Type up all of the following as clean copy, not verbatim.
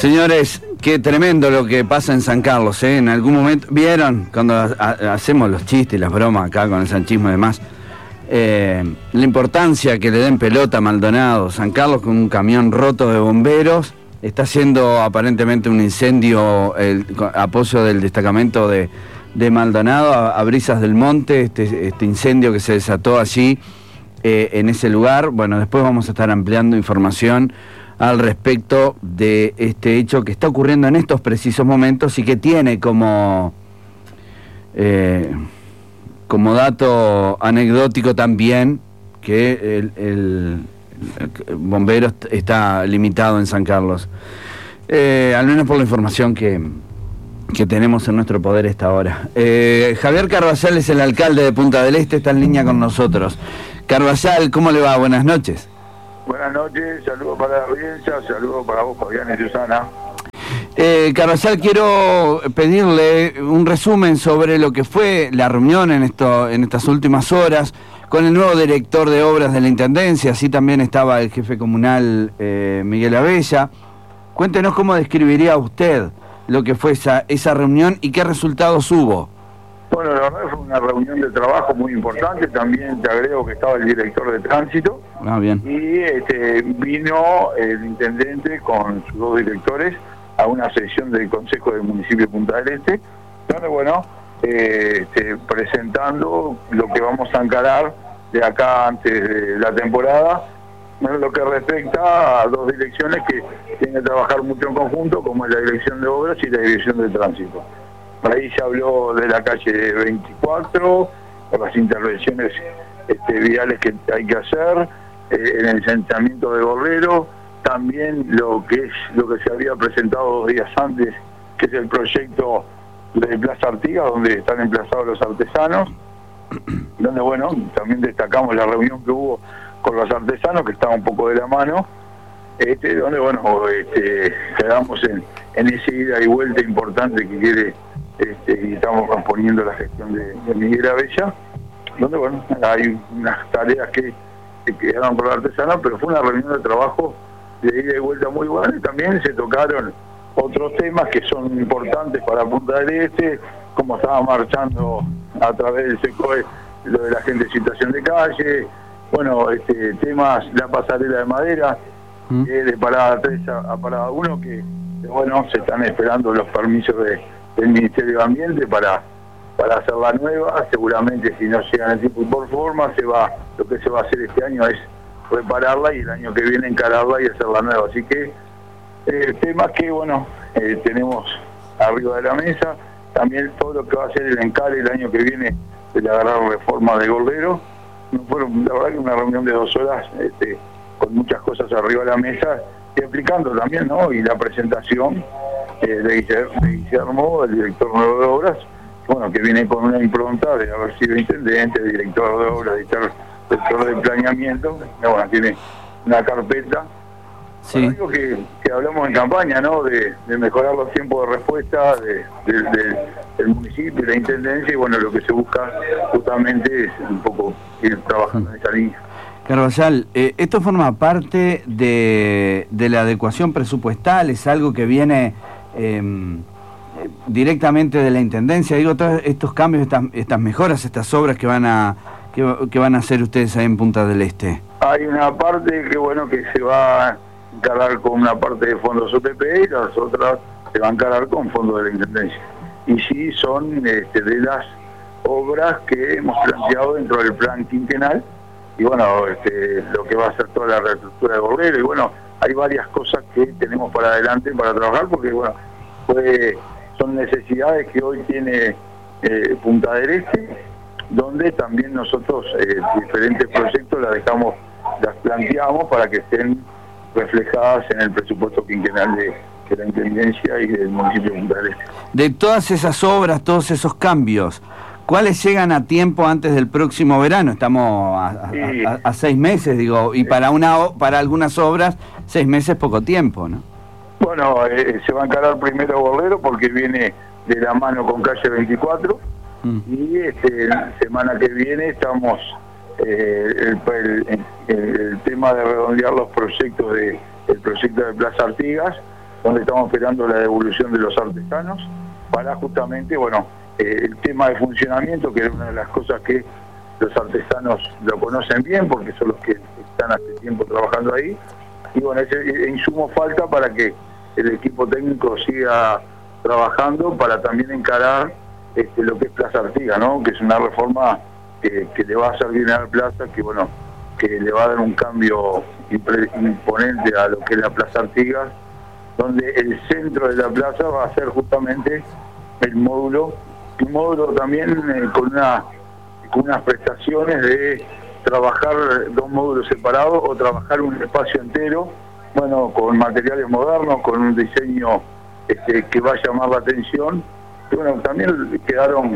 Señores, qué tremendo lo que pasa en San Carlos, ¿eh? En algún momento, ¿vieron? Cuando hacemos los chistes y las bromas acá con el sanchismo y demás, la importancia que le den pelota a Maldonado. San Carlos con un camión roto de bomberos, está haciendo aparentemente un incendio, el apoyo del destacamento de Maldonado a Brisas del Monte, este incendio que se desató allí en ese lugar. Bueno, después vamos a estar ampliando información al respecto de este hecho que está ocurriendo en estos precisos momentos y que tiene como dato anecdótico también que el bombero está limitado en San Carlos. Al menos por la información que tenemos en nuestro poder esta hora. Javier Carballal es el alcalde de Punta del Este, está en línea con nosotros. Carballal, ¿cómo le va? Buenas noches. Buenas noches, saludos para la audiencia, saludos para vos, Fabián y Susana. Carballal, quiero pedirle un resumen sobre lo que fue la reunión en estas últimas horas con el nuevo director de obras de la Intendencia, así también estaba el jefe comunal Miguel Abella. Cuéntenos cómo describiría usted lo que fue esa reunión y qué resultados hubo. Bueno, la verdad fue una reunión de trabajo muy importante, también te agrego que estaba el director de tránsito. Ah, bien. Y vino el intendente con sus dos directores a una sesión del Consejo del Municipio de Punta del Este, donde, bueno, presentando lo que vamos a encarar de acá antes de la temporada, en lo que respecta a dos direcciones que tienen que trabajar mucho en conjunto, como es la dirección de obras y la dirección de tránsito. Ahí se habló de la calle 24, por las intervenciones viales que hay que hacer, en el asentamiento de Borrero, también lo que se había presentado 2 días antes, que es el proyecto de Plaza Artigas, donde están emplazados los artesanos, donde, bueno, también destacamos la reunión que hubo con los artesanos, que estaba un poco de la mano, donde, bueno, quedamos en esa ida y vuelta importante que quiere, y estamos componiendo la gestión de Miguel Abella, donde, bueno, hay unas tareas que quedaron por la artesana, pero fue una reunión de trabajo de ida y vuelta muy buena, y también se tocaron otros temas que son importantes para Punta del Este, como estaba marchando a través del SECOE lo de la gente en situación de calle, bueno, temas, la pasarela de madera, de parada 3 a parada 1, que bueno, se están esperando los permisos del Ministerio de Ambiente para hacer la nueva. Seguramente, si no llegan en tiempo y por forma, lo que se va a hacer este año es repararla y el año que viene encararla y hacer la nueva. Así que temas que, bueno, tenemos arriba de la mesa. También todo lo que va a ser el encare el año que viene de la gran reforma de Gorbero. Fueron, la verdad, que una reunión de 2 horas con muchas cosas arriba de la mesa y explicando también, ¿no? Y la presentación de Guillermo, el director nuevo de obras, bueno, que viene con una impronta de haber sido intendente, director de obras, director de planeamiento. Bueno, tiene una carpeta. Sí. Algo que hablamos en campaña, ¿no? De mejorar los tiempos de respuesta del municipio, de la intendencia, y bueno, lo que se busca justamente es un poco ir trabajando en esa línea. Carballal, ¿esto forma parte de la adecuación presupuestal? ¿Es algo que viene directamente de la Intendencia? Digo, todos estos cambios, estas mejoras, estas obras que van a hacer ustedes ahí en Punta del Este. Hay una parte que, bueno, que se va a encargar con una parte de fondos OTP y las otras se van a encargar con fondos de la Intendencia. Y sí son de las obras que hemos planteado dentro del plan quinquenal, y bueno, lo que va a ser toda la reestructura de Borrero, y bueno, hay varias cosas que tenemos para adelante para trabajar, porque bueno, son necesidades que hoy tiene Punta del Este, donde también nosotros diferentes proyectos las planteamos para que estén reflejadas en el presupuesto quinquenal de la Intendencia y del municipio de Punta del Este. De todas esas obras, todos esos cambios, ¿cuáles llegan a tiempo antes del próximo verano? Estamos a 6 meses, digo, y para algunas obras 6 meses poco tiempo, ¿no? Bueno, se va a encarar primero Borrero porque viene de la mano con calle 24, y la semana que viene estamos el tema de redondear los proyectos el proyecto de Plaza Artigas, donde estamos esperando la devolución de los artesanos para justamente, el tema de funcionamiento, que es una de las cosas que los artesanos lo conocen bien porque son los que están hace tiempo trabajando ahí, y ese insumo falta para que el equipo técnico siga trabajando para también encarar lo que es Plaza Artigas, ¿no? Que es una reforma que le va a hacer bien a la plaza, que le va a dar un cambio imponente a lo que es la Plaza Artigas, donde el centro de la plaza va a ser justamente el módulo, un módulo también con unas prestaciones de trabajar 2 módulos separados o trabajar un espacio entero, con materiales modernos, con un diseño que va a llamar la atención. Y también quedaron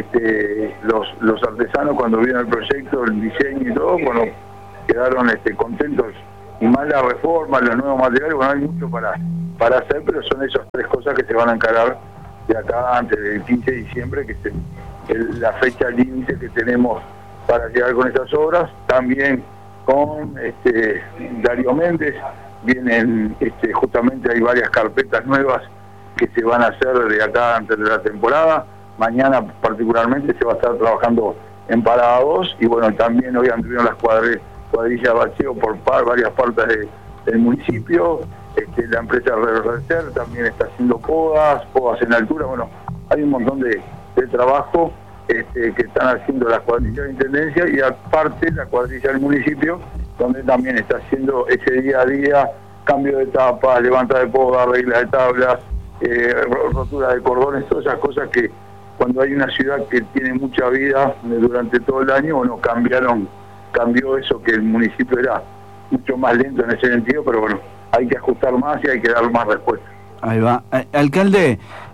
los artesanos cuando vieron el proyecto, el diseño y todo, quedaron contentos, y más la reforma, los nuevos materiales. Hay mucho para hacer, pero son esas 3 cosas que se van a encarar de acá antes del 15 de diciembre, que es la fecha límite que tenemos para llegar con esas obras. También con Darío Méndez vienen, justamente hay varias carpetas nuevas que se van a hacer de acá antes de la temporada. Mañana particularmente se va a estar trabajando en Parada 2, y también hoy anduvieron las cuadrillas bacheo por varias partes del municipio. La empresa Reverser también está haciendo podas en altura. Hay un montón de trabajo que están haciendo las cuadrillas de intendencia, y aparte la cuadrilla del municipio, donde también está haciendo ese día a día, cambio de tapas, levanta de poda, regla de tablas, rotura de cordones, todas esas cosas que cuando hay una ciudad que tiene mucha vida durante todo el año, cambió eso, que el municipio era mucho más lento en ese sentido, pero hay que ajustar más y hay que dar más respuesta. Ahí va. Alcalde,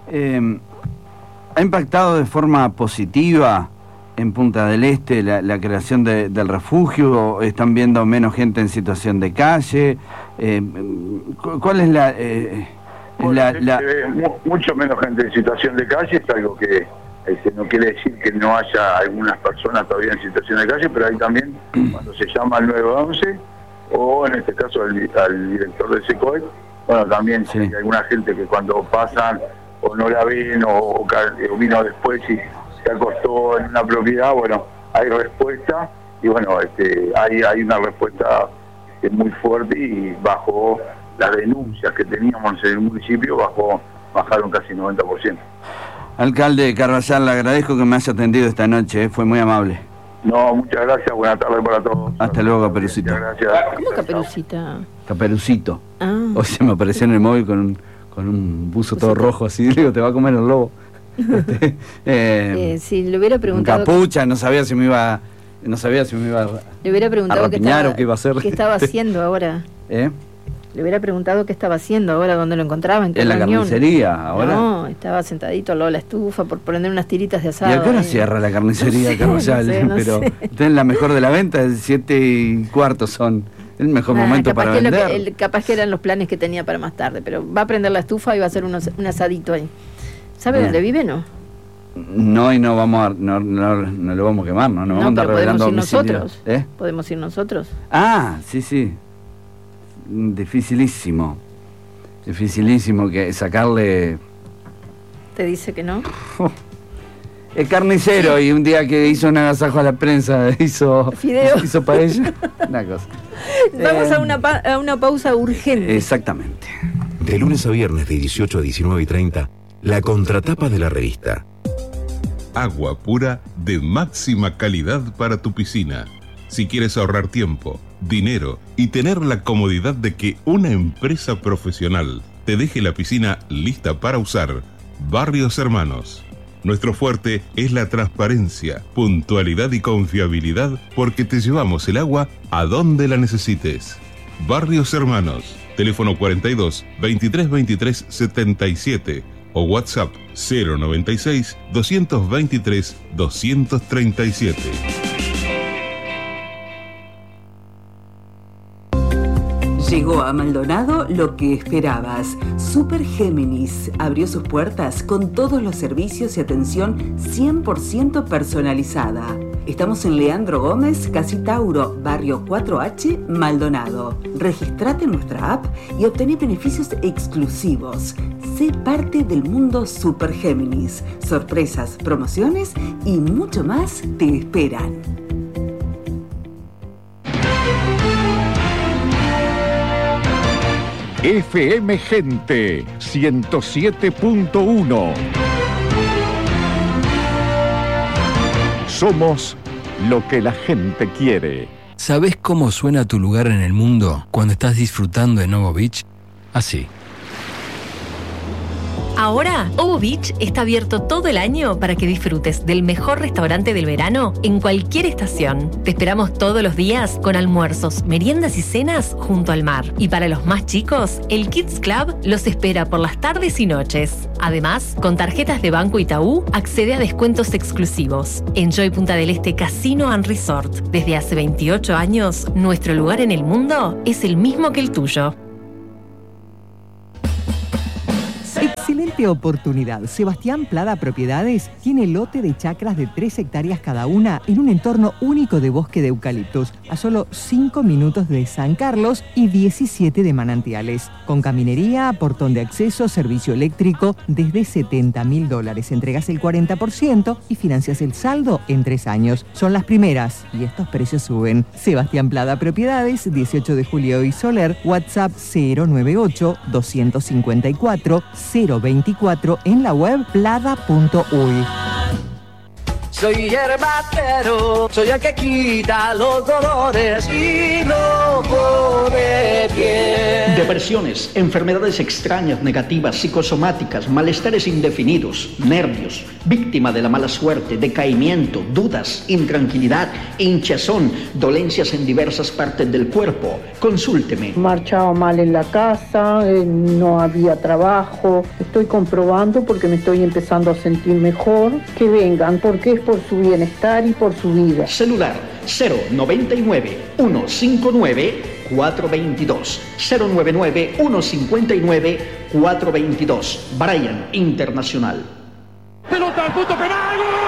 ¿ha impactado de forma positiva en Punta del Este la creación del refugio? ¿Están viendo menos gente en situación de calle? ¿Cuál es mucho menos gente en situación de calle? Es algo que no quiere decir que no haya algunas personas todavía en situación de calle, pero hay también, cuando se llama al 911, o en este caso al director del SECOET, también sí. Hay alguna gente que cuando pasan o no la ven o vino después y se acostó en una propiedad, hay respuesta, y hay una respuesta muy fuerte, y bajo las denuncias que teníamos en el municipio bajaron casi 90%. Alcalde Carvajal, le agradezco que me haya atendido esta noche, fue muy amable. No, muchas gracias, buenas tardes para todos. Hasta luego, Caperucita. Gracias. ¿Cómo Caperucita? Caperucito. Hoy se me apareció en el móvil con un buzo todo rojo así, digo, te va a comer el lobo. Si le hubiera preguntado... Capucha, no sabía si me iba le hubiera preguntado qué iba a hacer. ¿Qué estaba haciendo ahora? Le hubiera preguntado qué estaba haciendo ahora, dónde lo encontraba, en la carnicería ahora. No, estaba sentadito al lado de la estufa por poner unas tiritas de asado. ¿Y a qué hora cierra la carnicería, Carvajal? Pero usted es la mejor de la venta, 7:15 son el mejor momento para vender. Capaz que eran los planes que tenía para más tarde, pero va a prender la estufa y va a hacer un asadito ahí. ¿Sabe dónde vive, no? No, y no lo vamos a quemar, ¿no? Nos vamos a andar revelando nosotros. ¿Podemos ir nosotros? Ah, sí. Dificilísimo que sacarle... ¿Te dice que no? El carnicero, y un día que hizo un agasajo a la prensa, hizo paella, una cosa. Vamos a una pausa urgente. Exactamente. De lunes a viernes de 18 a 19:30, la contratapa de la revista. Agua pura de máxima calidad para tu piscina. Si quieres ahorrar tiempo, dinero y tener la comodidad de que una empresa profesional te deje la piscina lista para usar, Barrios Hermanos. Nuestro fuerte es la transparencia, puntualidad y confiabilidad, porque te llevamos el agua a donde la necesites. Barrios Hermanos, teléfono 42 23 23 77 o WhatsApp 096 223 237. Llegó a Maldonado lo que esperabas. Super Géminis abrió sus puertas con todos los servicios y atención 100% personalizada. Estamos en Leandro Gómez, Casi Tauro, barrio 4H, Maldonado. Registrate en nuestra app y obtené beneficios exclusivos. Sé parte del mundo Super Géminis. Sorpresas, promociones y mucho más te esperan. FM Gente 107.1. Somos lo que la gente quiere. ¿Sabés cómo suena tu lugar en el mundo cuando estás disfrutando de Novo Beach? Así. Ahora, Ovo Beach está abierto todo el año para que disfrutes del mejor restaurante del verano en cualquier estación. Te esperamos todos los días con almuerzos, meriendas y cenas junto al mar. Y para los más chicos, el Kids Club los espera por las tardes y noches. Además, con tarjetas de Banco Itaú, accede a descuentos exclusivos. Enjoy Punta del Este Casino and Resort. Desde hace 28 años, nuestro lugar en el mundo es el mismo que el tuyo. Excelente oportunidad. Sebastián Plada Propiedades tiene lote de chacras de 3 hectáreas cada una en un entorno único de bosque de eucaliptos, a solo 5 minutos de San Carlos y 17 de Manantiales. Con caminería, portón de acceso, servicio eléctrico, desde $70.000. Entregas el 40% y financias el saldo en 3 años. Son las primeras y estos precios suben. Sebastián Plada Propiedades, 18 de Julio y Soler, WhatsApp 098-254-024 en la web plada.uy. Soy herbatero, soy el que quita los dolores y no pone pie. Depresiones, enfermedades extrañas, negativas, psicosomáticas, malestares indefinidos, nervios, víctima de la mala suerte, decaimiento, dudas, intranquilidad, hinchazón, dolencias en diversas partes del cuerpo. Consúlteme. Marchaba mal en la casa, no había trabajo. Estoy comprobando porque me estoy empezando a sentir mejor. Que vengan, porque es por su bienestar y por su vida. Celular 099-159-422. 099-159-422. Brian Internacional. ¡Pelota al punto penal!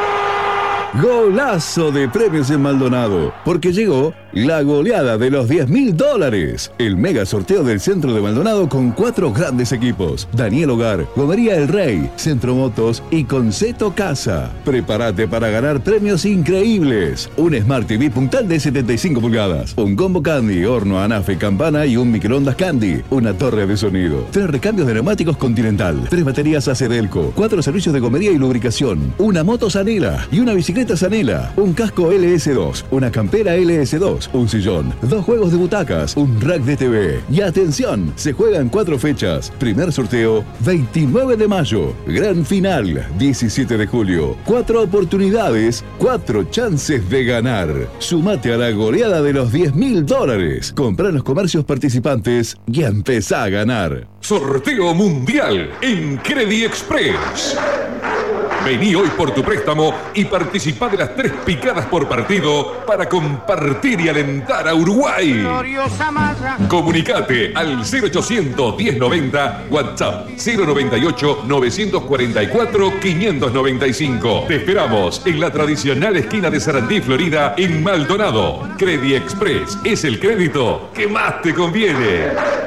Golazo de premios en Maldonado, porque llegó la goleada de los $10.000. El mega sorteo del centro de Maldonado con 4 grandes equipos: Daniel Hogar, Gomería El Rey, Centro Motos y Conceto Casa. Prepárate para ganar premios increíbles: un Smart TV puntal de 75 pulgadas, un combo Candy, horno, anafe, campana y un microondas Candy, una torre de sonido, 3 recambios de neumáticos Continental, 3 baterías Acedelco, 4 servicios de gomería y lubricación, una moto Sanela y una bicicleta Sanela, un casco LS2, una campera LS2, un sillón, 2 juegos de butacas, un rack de TV. Y atención, se juegan 4 fechas. Primer sorteo, 29 de mayo. Gran final, 17 de julio. 4 oportunidades, 4 chances de ganar. Sumate a la goleada de los $10.000. Comprá en los comercios participantes y empezá a ganar. Sorteo mundial en Credit Express. Vení hoy por tu préstamo y participá de las 3 picadas por partido para compartir y alentar a Uruguay. Comunicate al 0800 1090, WhatsApp 098 944 595. Te esperamos en la tradicional esquina de Sarandí, Florida, en Maldonado. Credit Express es el crédito que más te conviene.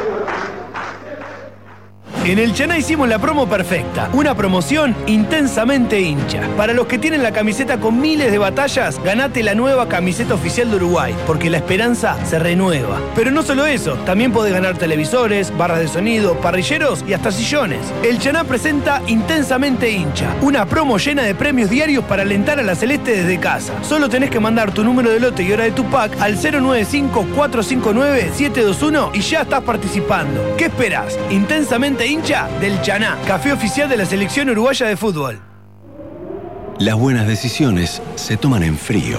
En el Chaná hicimos la promo perfecta, una promoción intensamente hincha. Para los que tienen la camiseta con miles de batallas, ganate la nueva camiseta oficial de Uruguay, porque la esperanza se renueva. Pero no solo eso, también podés ganar televisores, barras de sonido, parrilleros y hasta sillones. El Chaná presenta Intensamente hincha, una promo llena de premios diarios para alentar a la Celeste desde casa. Solo tenés que mandar tu número de lote y hora de tu pack al 095-459-721 y ya estás participando. ¿Qué esperás? Intensamente hincha del Chaná, café oficial de la selección uruguaya de fútbol. Las buenas decisiones se toman en frío.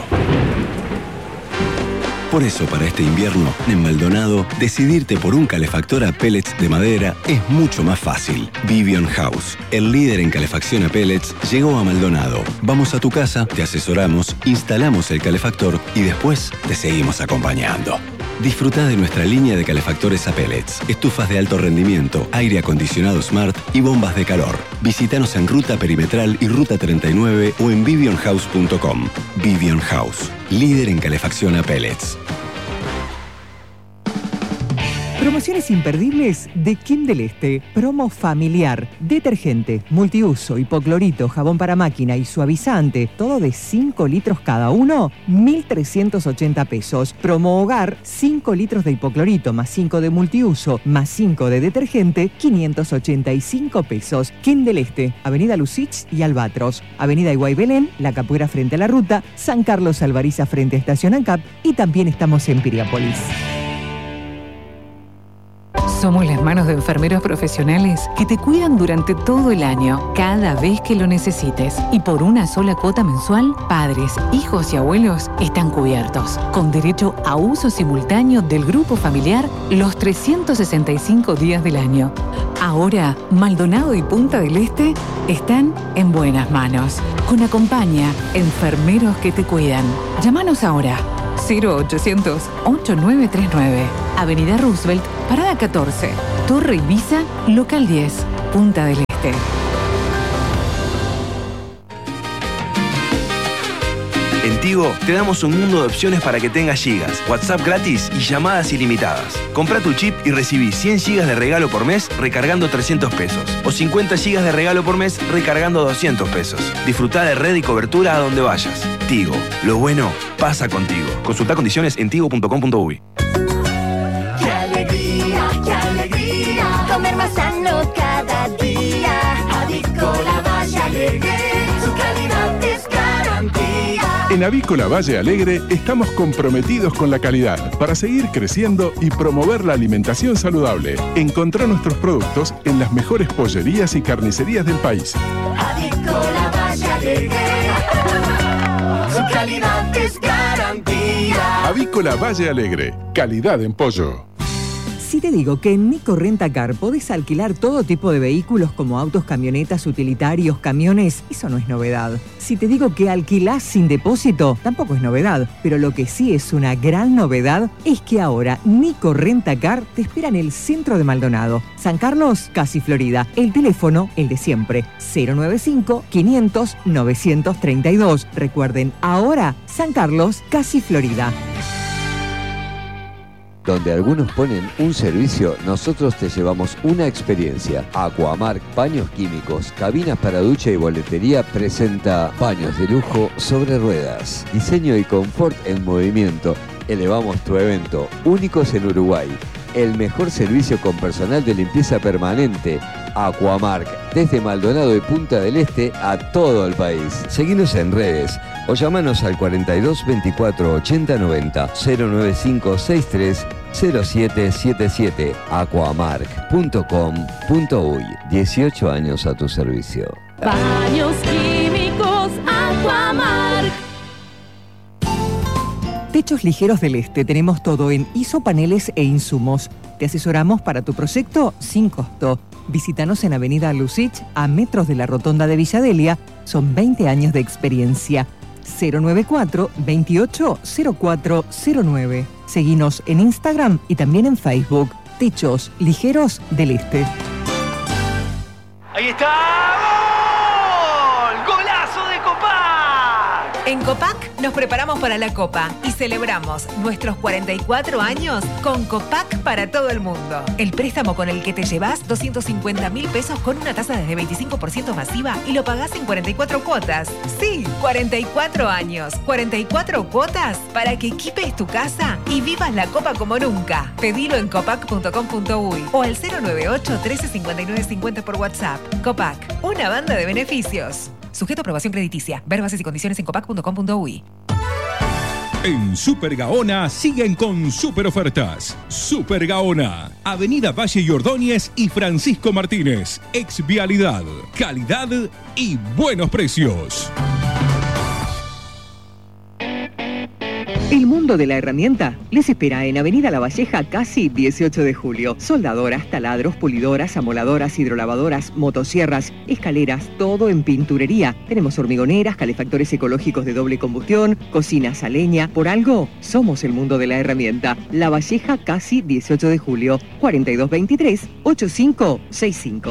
Por eso, para este invierno, en Maldonado, decidirte por un calefactor a pellets de madera es mucho más fácil. Vivion House, el líder en calefacción a pellets, llegó a Maldonado. Vamos a tu casa, te asesoramos, instalamos el calefactor y después te seguimos acompañando. Disfruta de nuestra línea de calefactores a pellets, estufas de alto rendimiento, aire acondicionado Smart y bombas de calor. Visítanos en Ruta Perimetral y Ruta 39 o en vivionhouse.com. Vivion House, líder en calefacción a pellets. Promociones imperdibles de Kim del Este. Promo familiar. Detergente, multiuso, hipoclorito, jabón para máquina y suavizante. Todo de 5 litros cada uno. 1.380 pesos. Promo hogar. 5 litros de hipoclorito más 5 de multiuso más 5 de detergente. 585 pesos. Kim del Este. Avenida Lucich y Albatros. Avenida Iguay Belén. La Capuera frente a la ruta. San Carlos Alvariza frente a Estación ANCAP. Y también estamos en Piriápolis. Somos las manos de enfermeros profesionales que te cuidan durante todo el año, cada vez que lo necesites. Y por una sola cuota mensual, padres, hijos y abuelos están cubiertos, con derecho a uso simultáneo del grupo familiar los 365 días del año. Ahora, Maldonado y Punta del Este están en buenas manos. Con Acompaña, enfermeros que te cuidan. Llámanos ahora. 0800-8939. Avenida Roosevelt, Parada 14. Torre Ibiza, Local 10, Punta del Este. En Tigo te damos un mundo de opciones para que tengas gigas, WhatsApp gratis y llamadas ilimitadas. Compra tu chip y recibí 100 gigas de regalo por mes recargando 300 pesos. O 50 gigas de regalo por mes recargando 200 pesos. Disfrutá de red y cobertura a donde vayas. Tigo, lo bueno pasa contigo. Consulta condiciones en tigo.com.uy. ¡Qué alegría, qué alegría! Comer más sano cada día. Avícola Valle Alegre, su calidad es garantía. En Avícola Valle Alegre estamos comprometidos con la calidad para seguir creciendo y promover la alimentación saludable. Encontrá nuestros productos en las mejores pollerías y carnicerías del país. Avícola Valle Alegre, su calidad es garantía. Avícola Valle Alegre, calidad en pollo. Si te digo que en Nico Rentacar podés alquilar todo tipo de vehículos como autos, camionetas, utilitarios, camiones, eso no es novedad. Si te digo que alquilás sin depósito, tampoco es novedad. Pero lo que sí es una gran novedad es que ahora Nico Rentacar te espera en el centro de Maldonado. San Carlos, casi Florida. El teléfono, el de siempre, 095-500-932. Recuerden, ahora San Carlos, casi Florida. Donde algunos ponen un servicio, nosotros te llevamos una experiencia. Aquamark Baños Químicos, cabinas para ducha y boletería presenta baños de lujo sobre ruedas. Diseño y confort en movimiento. Elevamos tu evento, únicos en Uruguay. El mejor servicio con personal de limpieza permanente. Aquamark, desde Maldonado y Punta del Este a todo el país. Seguinos en redes o llamanos al 42 24 80 90 095 63 0777 aquamark.com.uy. 18 años a tu servicio. Baños Químicos Aquamark. Techos Ligeros del Este. Tenemos todo en isopaneles e insumos. Te asesoramos para tu proyecto sin costo. Visítanos en Avenida Lucich, a metros de la Rotonda de Villadelia. Son 20 años de experiencia. 094-280409. Seguinos en Instagram y también en Facebook. Techos Ligeros del Este. ¡Ahí está! ¡Gol! ¡Golazo de Copac! En Copac nos preparamos para la Copa y celebramos nuestros 44 años con Copac para todo el mundo. El préstamo con el que te llevas 250.000 pesos con una tasa desde 25% masiva y lo pagás en 44 cuotas. Sí, 44 años, 44 cuotas para que equipes tu casa y vivas la Copa como nunca. Pedilo en copac.com.uy o al 098 13 59 50 por WhatsApp. Copac, una banda de beneficios. Sujeto a aprobación crediticia. Ver bases y condiciones en copac.com.uy. En Super Gaona siguen con super ofertas. Super Gaona, Avenida Valle y Ordóñez y Francisco Martínez. Ex Vialidad, calidad y buenos precios. El mundo de la herramienta les espera en Avenida La Valleja, casi 18 de julio. Soldadoras, taladros, pulidoras, amoladoras, hidrolavadoras, motosierras, escaleras, todo en pinturería. Tenemos hormigoneras, calefactores ecológicos de doble combustión, cocinas a leña. Por algo, somos el mundo de la herramienta. La Valleja, casi 18 de julio, 4223-8565.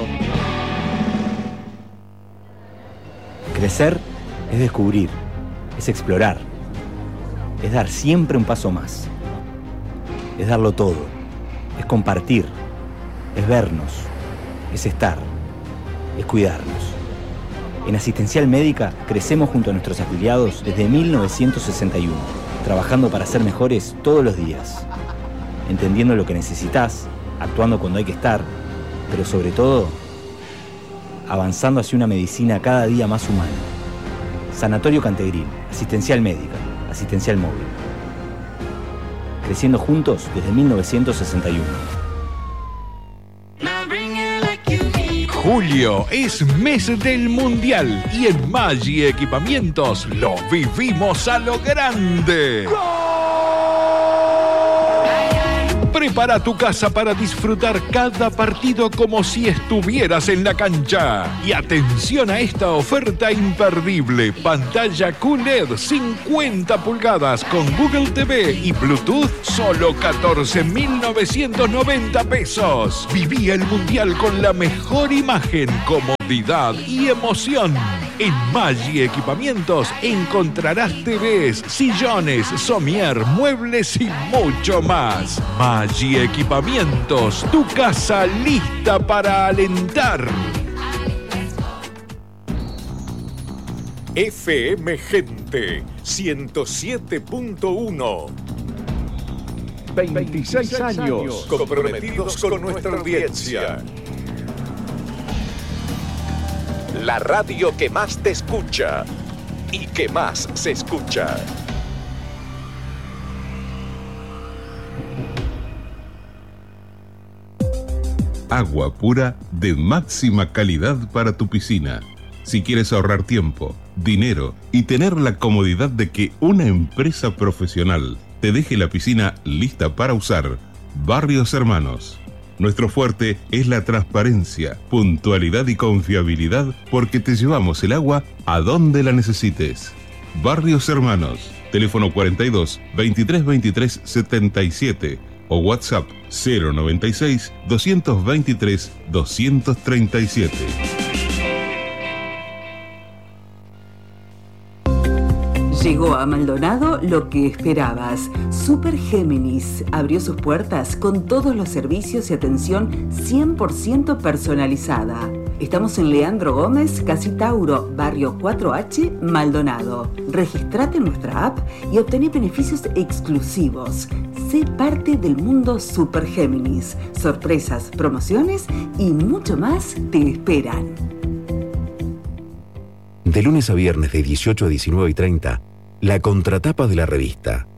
Crecer es descubrir, es explorar. Es dar siempre un paso más. Es darlo todo. Es compartir. Es vernos. Es estar. Es cuidarnos. En Asistencial Médica crecemos junto a nuestros afiliados desde 1961, trabajando para ser mejores todos los días. Entendiendo lo que necesitas, actuando cuando hay que estar, pero sobre todo, avanzando hacia una medicina cada día más humana. Sanatorio Cantegrín, Asistencial Médica. Asistencial Móvil. Creciendo juntos desde 1961. Julio es mes del Mundial y en Maggi Equipamientos lo vivimos a lo grande. Prepara tu casa para disfrutar cada partido como si estuvieras en la cancha. Y atención a esta oferta imperdible. Pantalla QLED 50 pulgadas con Google TV y Bluetooth, solo 14.990 pesos. Viví el Mundial con la mejor imagen, comodidad y emoción. En Maggi Equipamientos encontrarás TVs, sillones, somier, muebles y mucho más. Maggi Equipamientos, tu casa lista para alentar. FM Gente 107.1. 26 años comprometidos con nuestra audiencia. La radio que más te escucha y que más se escucha. Agua pura de máxima calidad para tu piscina. Si quieres ahorrar tiempo, dinero y tener la comodidad de que una empresa profesional te deje la piscina lista para usar, Barrios Hermanos. Nuestro fuerte es la transparencia, puntualidad y confiabilidad porque te llevamos el agua a donde la necesites. Barrios Hermanos, teléfono 42 23 23 77 o WhatsApp 096 223 237. Llegó a Maldonado lo que esperabas. Super Géminis abrió sus puertas con todos los servicios y atención 100% personalizada. Estamos en Leandro Gómez, Casi Tauro, barrio 4H, Maldonado. Registrate en nuestra app y obtené beneficios exclusivos. Sé parte del mundo Super Géminis. Sorpresas, promociones y mucho más te esperan. De lunes a viernes de 18 a 19:30, la contratapa de la revista.